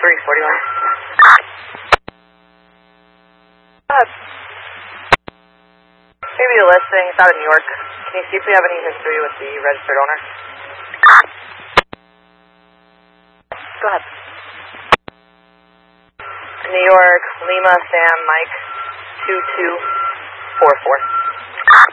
Maybe a listing. It's out of New York. Can you see if we have any history with the registered owner? Go ahead. New York, Lima, Sam, Mike, 2244.